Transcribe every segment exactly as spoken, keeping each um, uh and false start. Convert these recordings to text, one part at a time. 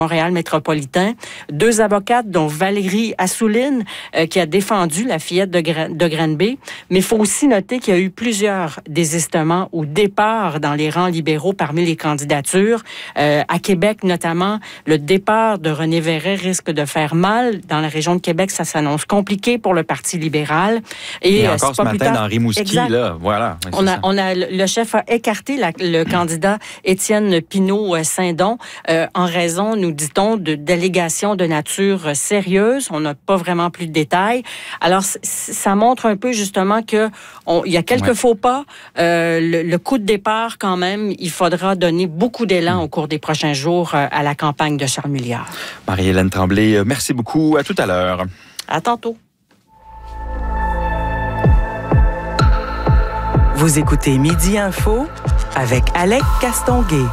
Montréal métropolitain, deux avocates, dont Valérie Assouline, euh, qui a défendu la fillette de, Gra- de Granby. Mais il faut aussi noter qu'il y a eu plusieurs désistements ou départs dans les rangs libéraux parmi les candidatures. Euh, à Québec, notamment, le départ de René Verret risque de faire mal. Dans la région de Québec, ça s'annonce compliqué pour le Parti libéral. Et, Et euh, encore ce matin, tard... dans Rimouski, là, voilà. Oui, on, a, on a, le chef a écarté la, le candidat Étienne Pinault-Saint-Don euh, en raison, nous dit-on, de d'allégations de nature sérieuse. On n'a pas vraiment plus de détails. Alors, c- ça montre un peu justement que on, il y a quelques ouais. faux pas. Euh, le, le coup de départ, quand même, il faudra donner beaucoup d'élan mmh. au cours des prochains jours euh, à la campagne de Charles Milliard. Marie-Hélène Tremblay, merci beaucoup. À tout à l'heure. À tantôt. Vous écoutez Midi Info avec Alec Castonguay.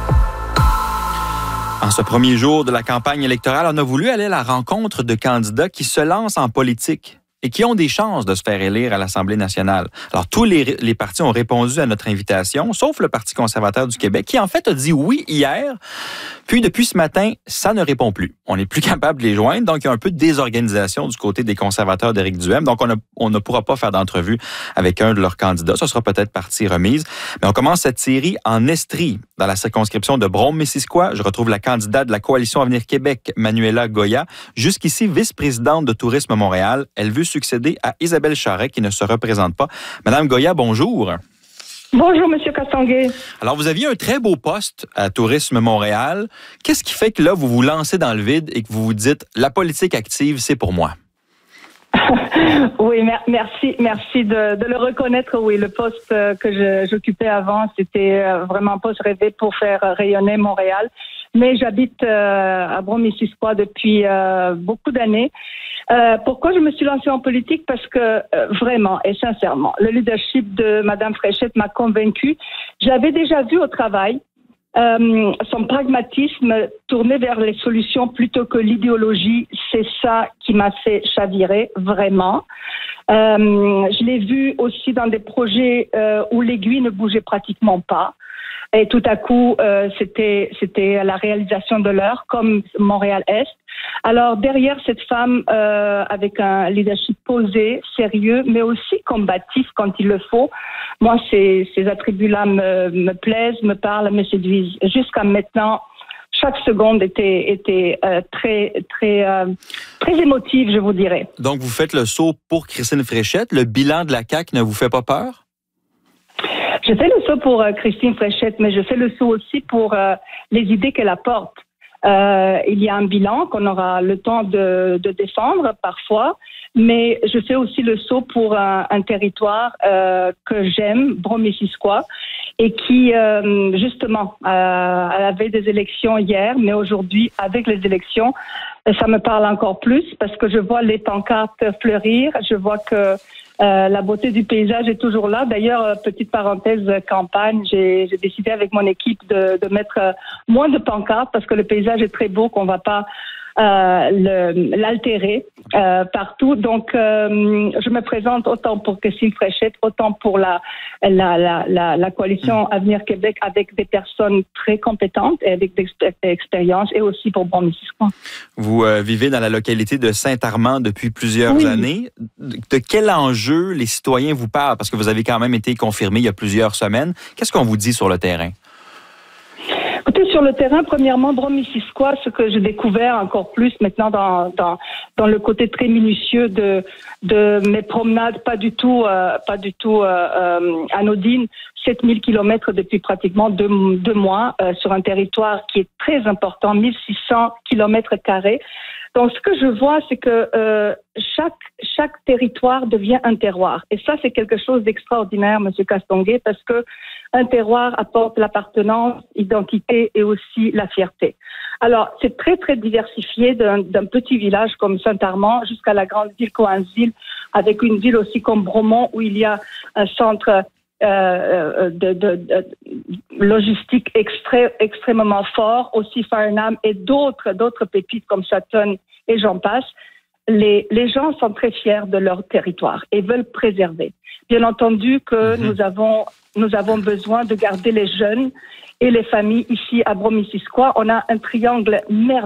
En ce premier jour de la campagne électorale, on a voulu aller à la rencontre de candidats qui se lancent en politique et qui ont des chances de se faire élire à l'Assemblée nationale. Alors, tous les, les partis ont répondu à notre invitation, sauf le Parti conservateur du Québec, qui en fait a dit oui hier. Puis, depuis ce matin, ça ne répond plus. On n'est plus capable de les joindre, donc il y a un peu de désorganisation du côté des conservateurs d'Éric Duhem. Donc, on, a, on ne pourra pas faire d'entrevue avec un de leurs candidats. Ça sera peut-être partie remise. Mais on commence cette série en Estrie, dans la circonscription de Brome-Missisquoi. Je retrouve la candidate de la Coalition Avenir Québec, Manuela Goya, jusqu'ici vice-présidente de Tourisme Montréal. Elle veut succéder à Isabelle Charret, qui ne se représente pas. Madame Goya, bonjour. Bonjour, Monsieur Castonguay. Alors, vous aviez un très beau poste à Tourisme Montréal. Qu'est-ce qui fait que là, vous vous lancez dans le vide et que vous vous dites « la politique active, c'est pour moi ». Oui, merci, merci de, de le reconnaître. Oui, le poste que je, j'occupais avant, c'était vraiment un poste rêvé pour faire rayonner Montréal. Mais j'habite euh, à Brome-Missisquoi depuis euh, beaucoup d'années. Euh, pourquoi je me suis lancée en politique? Parce que euh, vraiment et sincèrement, le leadership de Madame Fréchette m'a convaincue. J'avais déjà vu au travail euh, son pragmatisme tourné vers les solutions plutôt que l'idéologie. C'est ça qui m'a fait chavirer, vraiment. Euh, je l'ai vu aussi dans des projets euh, où l'aiguille ne bougeait pratiquement pas. Et tout à coup, euh, c'était c'était la réalisation de l'heure, comme Montréal-Est. Alors, derrière cette femme, euh, avec un leadership posé, sérieux, mais aussi combatif quand il le faut, moi, ces, ces attributs-là me, me plaisent, me parlent, me séduisent. Jusqu'à maintenant, chaque seconde était, était euh, très, très, euh, très émotive, je vous dirais. Donc, vous faites le saut pour Christine Fréchette. Le bilan de la C A Q ne vous fait pas peur? Je fais le saut pour euh, Christine Fréchette, mais je fais le saut aussi pour euh, les idées qu'elle apporte. Euh, il y a un bilan qu'on aura le temps de, de défendre parfois, mais je fais aussi le saut pour un, un territoire euh, que j'aime, Brome-Missisquoi, et qui, euh, justement, euh, elle avait des élections hier, mais aujourd'hui, avec les élections, ça me parle encore plus parce que je vois les pancartes fleurir, je vois que Euh, la beauté du paysage est toujours là. D'ailleurs, euh, petite parenthèse campagne, j'ai, j'ai décidé avec mon équipe de, de mettre euh, moins de pancartes parce que le paysage est très beau, qu'on va pas euh, le, l'altérer euh, partout. Donc, euh, je me présente autant pour Christine Fréchette, autant pour la la la la, la coalition Avenir Québec avec des personnes très compétentes et avec des expériences, et aussi pour Brome-Missisquoi. Vous euh, vivez dans la localité de Saint-Armand depuis plusieurs oui. années. De quel enjeu les citoyens vous parlent? Parce que vous avez quand même été confirmé il y a plusieurs semaines. Qu'est-ce qu'on vous dit sur le terrain? Écoutez, sur le terrain, premièrement, Brome-Missisquoi, ce que j'ai découvert encore plus maintenant dans dans dans le côté très minutieux de de mes promenades, pas du tout euh, pas du tout euh, euh, anodines, sept mille kilomètres depuis pratiquement deux, deux mois euh, sur un territoire qui est très important, mille six cents kilomètres carrés. Donc, ce que je vois, c'est que euh, chaque chaque territoire devient un terroir. Et ça, c'est quelque chose d'extraordinaire, Monsieur Castonguay, parce que un terroir apporte l'appartenance, l'identité et aussi la fierté. Alors, c'est très, très diversifié d'un, d'un petit village comme Saint-Armand jusqu'à la grande ville Coansville, avec une ville aussi comme Bromont, où il y a un centre euh, de, de, de logistique extré, extrêmement fort, aussi Farnham et d'autres, d'autres pépites comme Sutton et j'en passe. Les, les gens sont très fiers de leur territoire et veulent préserver. Bien entendu que mmh. nous avons nous avons besoin de garder les jeunes et les familles ici à Bromissisquoi. On a un triangle merveilleux